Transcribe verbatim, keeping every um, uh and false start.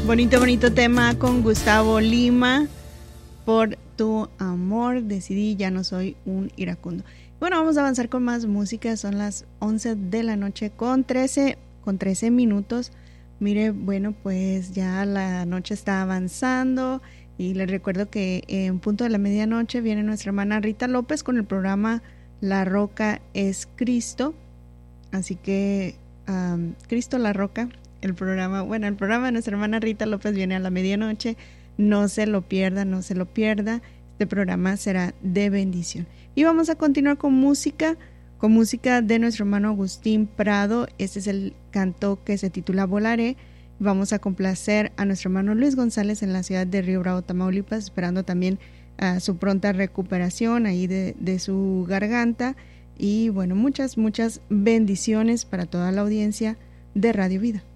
Bonito, bonito tema con Gustavo Lima. Por tu amor decidí, ya no soy un iracundo. Bueno, vamos a avanzar con más música. Son las once de la noche con trece, con trece minutos. Mire, bueno, pues ya la noche está avanzando y les recuerdo que en punto de la medianoche viene nuestra hermana Rita López con el programa La Roca es Cristo. Así que um, Cristo la Roca, el programa, bueno, el programa de nuestra hermana Rita López viene a la medianoche. No se lo pierda, no se lo pierda. Este programa será de bendición. Y vamos a continuar con música, con música de nuestro hermano Agustín Prado. Este es el canto que se titula Volaré. Vamos a complacer a nuestro hermano Luis González en la ciudad de Río Bravo, Tamaulipas, esperando también uh, su pronta recuperación ahí de, de su garganta. Y bueno, muchas, muchas bendiciones para toda la audiencia de Radio Vida.